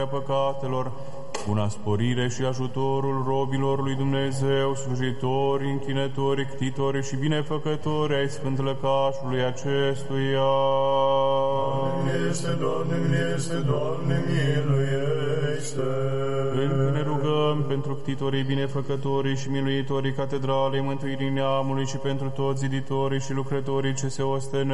păcatelor, buna sporire și ajutorul robilor lui Dumnezeu, slujitori, închinători, ctitori și binefăcători ai Sfânt Lăcașului acestuia. Doamne, miluiește! Încă ne rugăm pentru ctitorii, binefăcătorii și miluitorii Catedralei Mântuirii Neamului și pentru toți ziditorii și lucrătorii ce se ostenesc